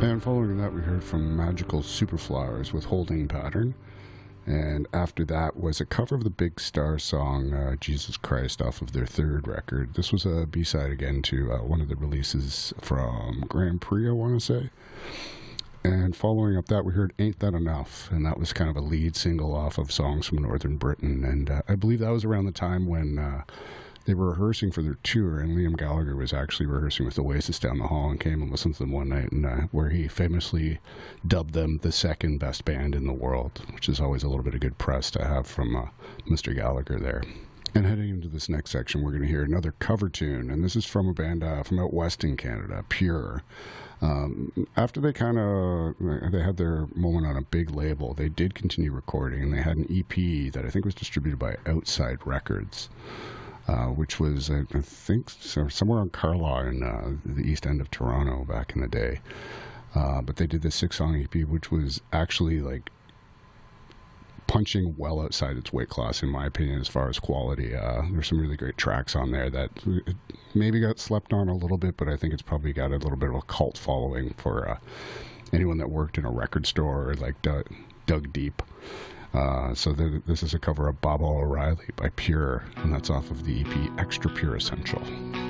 And following that, we heard from Magical Superflowers with Holding Pattern. And after that was a cover of the Big Star song, Jesus Christ, off of their third record. This was a B-side again to one of the releases from Grand Prix, I want to say. And following up that, we heard Ain't That Enough, and that was kind of a lead single off of Songs from Northern Britain. And I believe that was around the time when they were rehearsing for their tour, and Liam Gallagher was actually rehearsing with Oasis down the hall and came and listened to them one night, and where he famously dubbed them the second best band in the world, which is always a little bit of good press to have from Mr. Gallagher there. And heading into this next section, we're going to hear another cover tune, and this is from a band from out west in Canada, Pure. After they they had their moment on a big label, they did continue recording, and they had an EP that I think was distributed by Outside Records. Which was, I think, somewhere on Carlaw in the east end of Toronto back in the day. But they did this 6-song EP, which was actually like punching well outside its weight class, in my opinion, as far as quality. There's some really great tracks on there that maybe got slept on a little bit, but I think it's probably got a little bit of a cult following for anyone that worked in a record store or like dug deep. So this is a cover of Baba O'Reilly by Pure, and that's off of the EP Extra Pure Essential.